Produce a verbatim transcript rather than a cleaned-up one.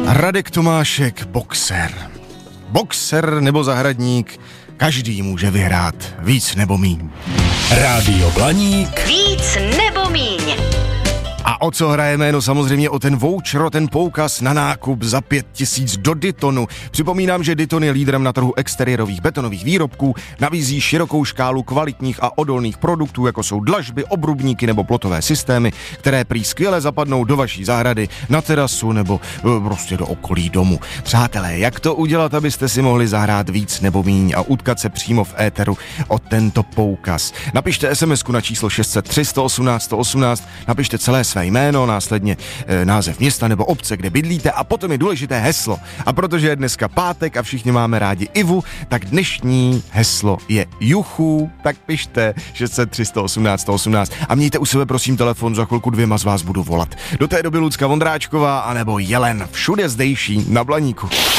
Radek Tomášek, boxer. Boxer nebo zahradník, každý může vyhrát víc nebo míň. Rádio Blaník. Víc nebo míň. A o co hrajeme? No samozřejmě o ten voucher, o ten poukaz na nákup za pět tisíc do Dytonu. Připomínám, že Dyton je lídrem na trhu exteriérových betonových výrobků, nabízí širokou škálu kvalitních a odolných produktů, jako jsou dlažby, obrubníky nebo plotové systémy, které prý skvěle zapadnou do vaší zahrady, na terasu nebo e, prostě do okolí domu. Přátelé, jak to udělat, abyste si mohli zahrát víc nebo míň a utkat se přímo v éteru o tento poukaz? Napište SMSku na číslo šest set tři, sto osmnáct, sto osmnáct, napište celé své jméno, následně e, název města nebo obce, kde bydlíte, a potom je důležité heslo. A protože je dneska pátek a všichni máme rádi Ivu, tak dnešní heslo je Juchu, tak pište šest set tři, sto osmnáct, sto osmnáct a mějte u sebe prosím telefon, za chvilku dvěma z vás budu volat. Do té doby Lucka Vondráčková anebo Jelen, všude zdejší na Blaníku.